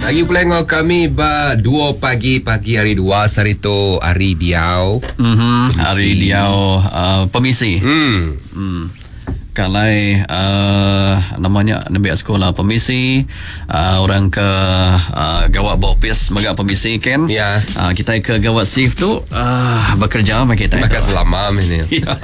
Lagi pula dengan kami 2 pagi hari 2 sarito hari diau. Hari diau pemisi. Kalai namanya nabi sekolah pemisi, orang ke gawat bopis magak pemisi kan. Ya. Kita ke gawat shift tu bekerja sama kita. Bakal selama ni.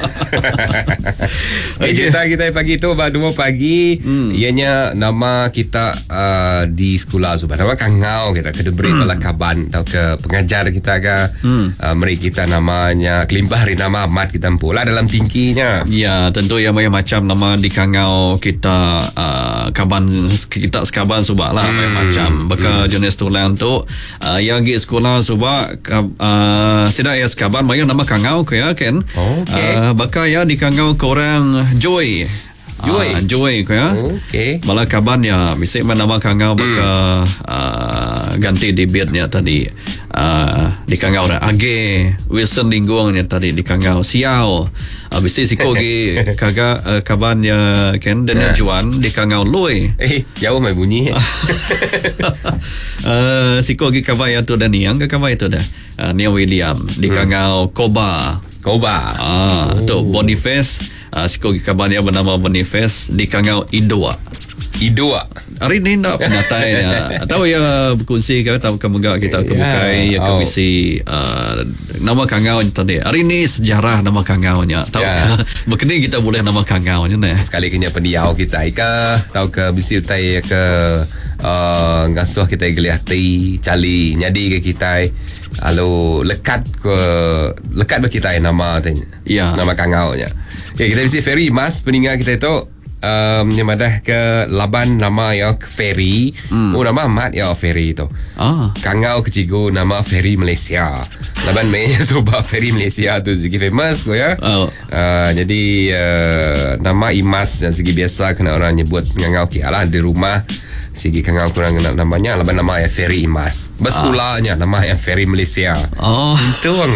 Cerita kita pagi tu 2 pagi. Ianya nama kita di sekolah subah. Nama Kangau kita ke deberi bala kaban atau ke pengajar kita ke meri kita namanya Kelimbah hari nama Ahmad kita pula dalam tingkinya. Ya, tentu yang macam nama di Kangau kita kaban kita sekaban subak lah macam baka jenis tulang tu yang di sekolah subak sida ya sekaban mayu nama Kangau ke ya kan. Baka ya di Kangau korang Joy ke ya. Bala kaban ya bisik nama Kangau baka ganti di bidnya tadi di Kangau Age Wilson Lingguangnya tadi di Kangau Siao bisik siko gi kaga kaban ya kan dan Juan di Kangau Lui jauh mai bunyi. Siko gi kaban ya tu dan yang ke kaban itu dah Nia William di Kangau Koba tu Boniface siko gi kaban ya bernama Boniface di Kangau Idoa. Hari ni nak penyatai ya. Tahu ya berkongsi ke tahu kemuga kita kebukai ya komisi nama Kangau tadi. Hari ni sejarah nama Kangau nya. Tahu berkini kita boleh nama Kangau nya nah. Sekali kena pendiau kita ke tahu ke bisi utai ke ngasuh kita geliah ti cali nyadi ke kita. Lalu lekat bagi kita nama tanya. Ya. Nama Kangau nya. Okay, kita bisi Ferry Mas peninggal kita itu yang madah ke laban nama ya Ferry. Nama Ahmad ya Ferry tu. Kangau ke Cigu nama Ferry Malaysia. Laban mainnya subah Ferry Malaysia tu segi famous ko ya. Jadi nama Imas yang segi biasa kena orang nyebut Kangau ki alah di rumah segi Kangau kurang namanya laban nama ya Ferry Imas. Sekolahnya nama ya Ferry Malaysia. Itu bang.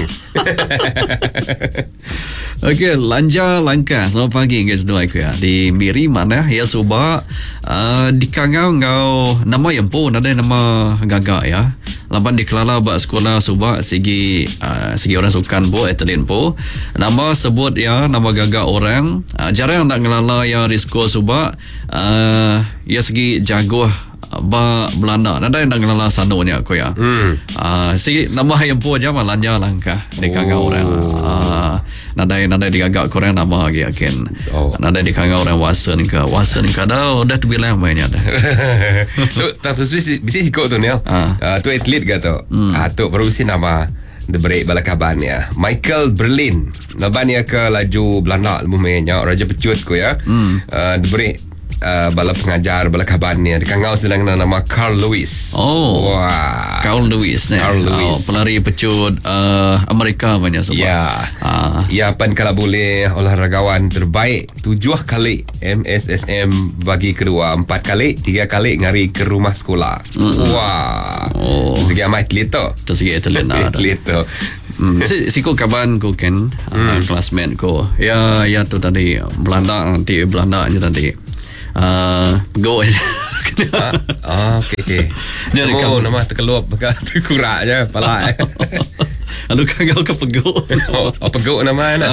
Okey, lanjut langkah selamat pagi guys doa aku ya. Di Miri mana ya subah di Kangau ngau nama yang pun ada nama gagak ya. Laban di Kelala bak sekolah subah segi orang sukan po atlet po. Nama sebut ya nama gagak orang jarang nak ngelala ya risiko subah ya segi jago ba Belanda nada yang ngelala sanonya aku ya. Si nama yang po aja malanja langkah di Kangau orang. Nada digagak korang nama lagi akan. Nada di Kangau orang wasen ke dah tu bilang mainnya dah. Tu bisa ikut tu ni. Tu atlet ke tu. Tu baru si nama diberi bala kaban ya. Michael Berlin. Laban ya ke laju Belanda lumenya Raja Pecut ko ya. Diberi bala pengajar bala kaban ni di Kangau sedang nama Carl Lewis. Carl Lewis ni. Pelari pecut Amerika banyak sebab. Ya pan kalau boleh olahragawan terbaik 7 kali MSSM bagi kedua 4 kali 3 kali ngari ke rumah sekolah. Segi amat atlet tu. Segi atlet tu. Siko kaban ko kan classmate ko. Ya tu tadi Belanda nanti Belanda nya tadi. Pegok okay. Nama terkeluar terkuraknya pala. Lalu Kangau ke pegok. Pegok nama nak.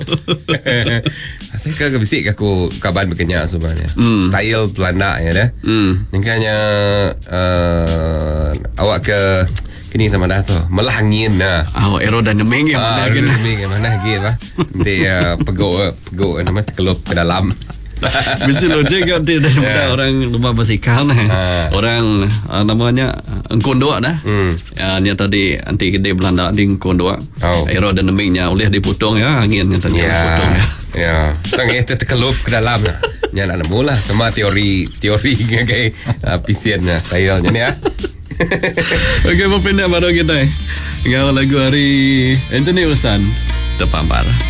Saya ke bisik aku kaban berkenyak sebenarnya. Style Belanda ya dah. Makanya awak ke kini sama dah tu melah angin nah. Aerodynamic yang mana lagi mana lagi bah. Nanti pegok nama terkeluar ke dalam. Mesti logik kan dia dah orang rumah basikal orang namanya Engkondok dah. Ni tadi anti gede Belanda di Engkondok. Aerodynamicnya boleh dipotong ya anginnya tadi dipotong ya. Tang itu terkelup ke dalam ya. Nya nak mula tema teori ngagai pisiannya stylenya ni ya. Okey, mau pindah baru kita. Ngau lagu hari Anthony Usan Terpampar.